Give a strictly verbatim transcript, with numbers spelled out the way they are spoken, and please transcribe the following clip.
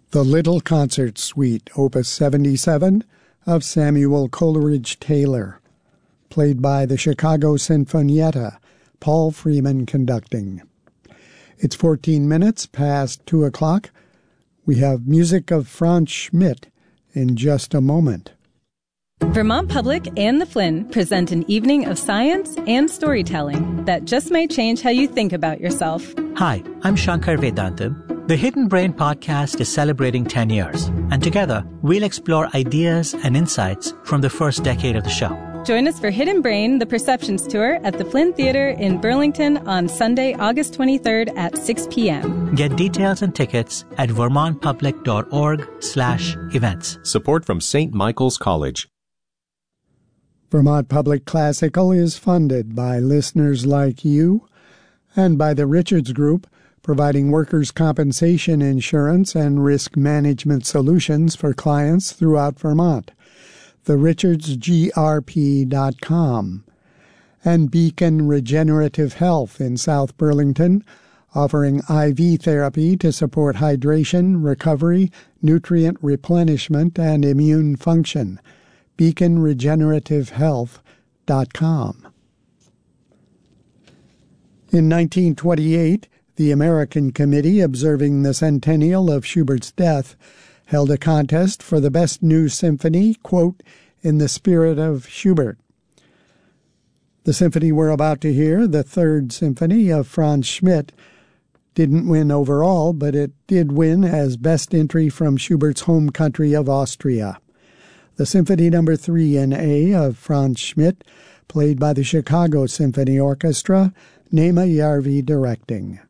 The Little Concert Suite, Opus seventy-seven, of Samuel Coleridge Taylor, played by the Chicago Sinfonietta, Paul Freeman conducting. It's fourteen minutes past two o'clock. We have music of Franz Schmidt in just a moment. Vermont Public and the Flynn present an evening of science and storytelling that just may change how you think about yourself. Hi, I'm Shankar Vedantam. The Hidden Brain podcast is celebrating ten years, and together we'll explore ideas and insights from the first decade of the show. Join us for Hidden Brain, the Perceptions Tour at the Flynn Theatre in Burlington on Sunday, August twenty-third at six p.m. Get details and tickets at vermontpublic.org slash events. Support from Saint Michael's College. Vermont Public Classical is funded by listeners like you and by the Richards Group, providing workers' compensation insurance and risk management solutions for clients throughout Vermont. the richards g r p dot com. And Beacon Regenerative Health in South Burlington, offering I V therapy to support hydration, recovery, nutrient replenishment, and immune function. beacon regenerative health dot com. In nineteen twenty-eight, the American Committee observing the centennial of Schubert's death held a contest for the best new symphony, quote, in the spirit of Schubert. The symphony we're about to hear, the Third Symphony of Franz Schmidt, didn't win overall, but it did win as best entry from Schubert's home country of Austria. The Symphony Number three in A of Franz Schmidt, played by the Chicago Symphony Orchestra, Nema Järvi directing.